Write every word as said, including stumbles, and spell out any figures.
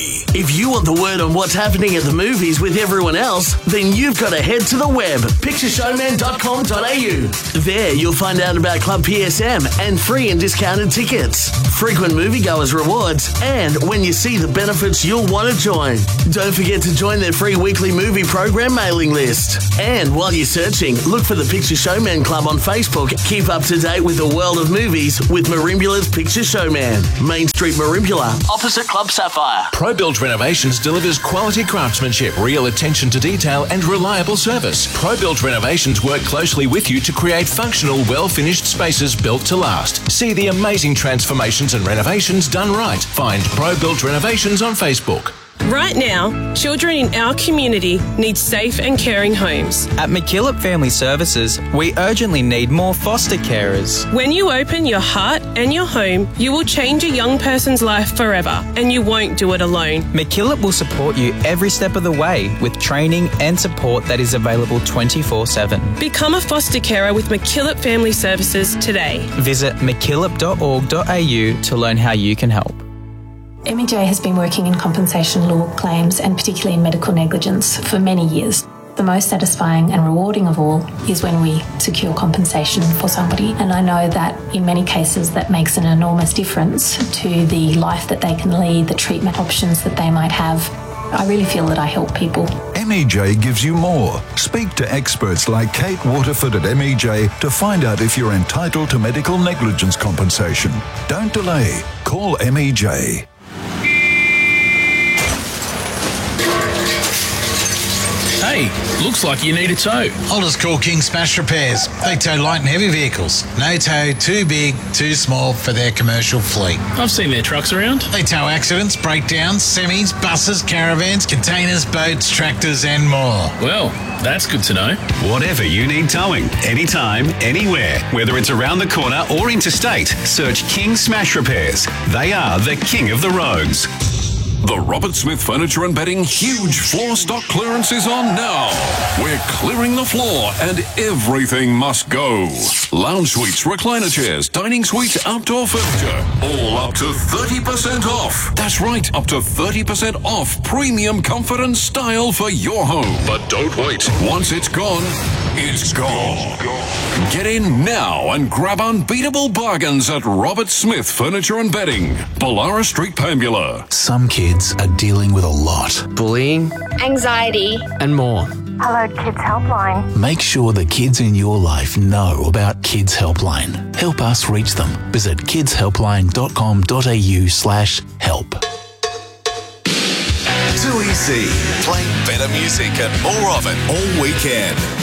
If you want the word on what's happening at the movies with everyone else, then you've got to head to the web, picture showman dot com dot a u. There you'll find out about Club P S M and free and discounted tickets, frequent moviegoers rewards, and when you see the benefits you'll want to join. Don't forget to join their free weekly movie program mailing list. And while you're searching, look for the Picture Showman Club on Facebook. Keep up to date with the world of movies with Marimbula's Picture Showman. Main Street Marimbula, opposite Club Sapphire. ProBuild Renovations delivers quality craftsmanship, real attention to detail and reliable service. ProBuild Renovations work closely with you to create functional, well-finished spaces built to last. See the amazing transformations and renovations done right. Find ProBuild Renovations on Facebook. Right now, children in our community need safe and caring homes. At McKillop Family Services, we urgently need more foster carers. When you open your heart and your home, you will change a young person's life forever, and you won't do it alone. McKillop will support you every step of the way with training and support that is available twenty-four seven. Become a foster carer with McKillop Family Services today. Visit mckillop dot org dot a u to learn how you can help. M E J has been working in compensation law claims and particularly in medical negligence for many years. The most satisfying and rewarding of all is when we secure compensation for somebody, and I know that in many cases that makes an enormous difference to the life that they can lead, the treatment options that they might have. I really feel that I help people. M E J gives you more. Speak to experts like Kate Waterford at M E J to find out if you're entitled to medical negligence compensation. Don't delay. Call M E J. Hey, looks like you need a tow. I'll just call King Smash Repairs. They tow light and heavy vehicles. No tow too big, too small for their commercial fleet. I've seen their trucks around. They tow accidents, breakdowns, semis, buses, caravans, containers, boats, tractors and more. Well, that's good to know. Whatever you need towing, anytime, anywhere, whether it's around the corner or interstate, search King Smash Repairs. They are the king of the roads. The Robert Smith Furniture and Bedding huge floor stock clearance is on now. We're clearing the floor and everything must go. Lounge suites, recliner chairs, dining suites, outdoor furniture, all up to thirty percent off. That's right, up to thirty percent off premium comfort and style for your home. But don't wait. Once it's gone, it's gone. Get in now and grab unbeatable bargains at Robert Smith Furniture and Bedding, Ballara Street, Pambula. Some kids are dealing with a lot. Bullying, anxiety, and more. Hello Kids Helpline. Make sure the kids in your life know about Kids Helpline. Help us reach them. Visit kids helpline dot com dot a u slash help. Too easy. Playing better music and more of it all weekend.